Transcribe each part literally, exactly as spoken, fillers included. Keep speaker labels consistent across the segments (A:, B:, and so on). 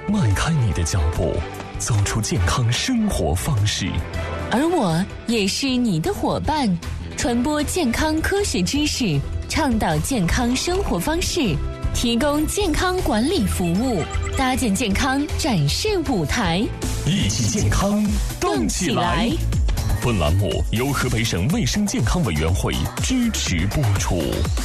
A: 迈开你的脚步，走出健康生活方式。
B: 而我也是你的伙伴，传播健康科学知识，倡导健康生活方式，提供健康管理服务，搭建健康展示舞台，
A: 一起健康动起来。本栏目由河北省卫生健康委员会支持播出。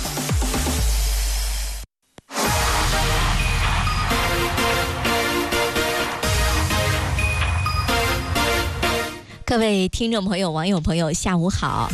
C: 各位听众朋友、网友朋友，下午好！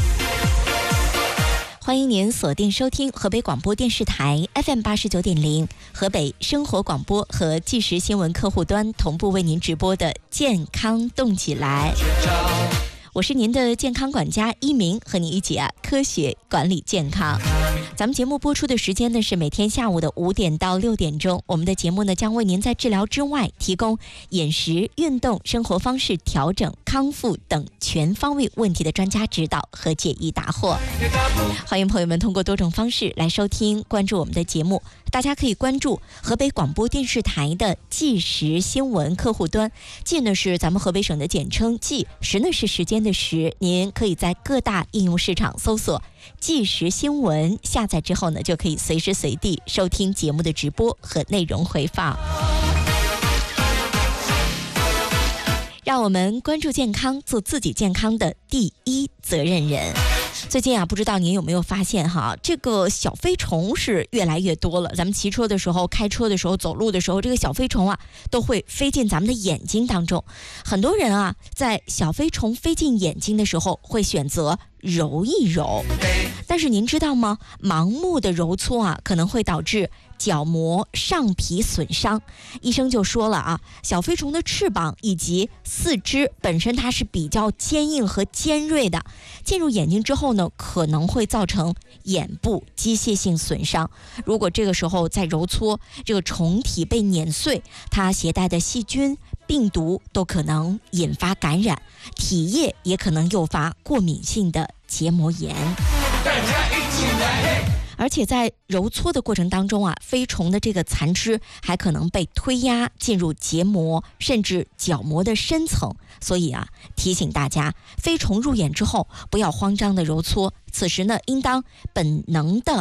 C: 欢迎您锁定收听河北广播电视台 F M 八十九点零，河北生活广播和即时新闻客户端同步为您直播的健康动起来。我是您的健康管家一鸣，和你一起啊科学管理健康。咱们节目播出的时间呢是每天下午的五点到六点钟。我们的节目呢将为您在治疗之外提供饮食、运动、生活方式调整、康复等全方位问题的专家指导和解疑答惑。欢迎朋友们通过多种方式来收听、关注我们的节目。大家可以关注河北广播电视台的即时新闻客户端，即呢是咱们河北省的简称，即时呢是时间的时。您可以在各大应用市场搜索即时新闻，下载之后呢就可以随时随地收听节目的直播和内容回放。让我们关注健康，做自己健康的第一责任人。最近啊，不知道您有没有发现哈，这个小飞虫是越来越多了。咱们骑车的时候、开车的时候、走路的时候，这个小飞虫啊都会飞进咱们的眼睛当中。很多人啊，在小飞虫飞进眼睛的时候，会选择揉一揉。但是您知道吗？盲目的揉搓啊，可能会导致角膜上皮损伤。医生就说了啊，小飞虫的翅膀以及四肢本身它是比较坚硬和尖锐的，进入眼睛之后呢，可能会造成眼部机械性损伤。如果这个时候再揉搓，这个虫体被碾碎，它携带的细菌、病毒都可能引发感染，体液也可能诱发过敏性的结膜炎。大家一起来！而且在揉搓的过程当中啊，飞虫的这个残肢还可能被推压进入结膜甚至角膜的深层。所以啊，提醒大家，飞虫入眼之后不要慌张的揉搓，此时呢应当本能的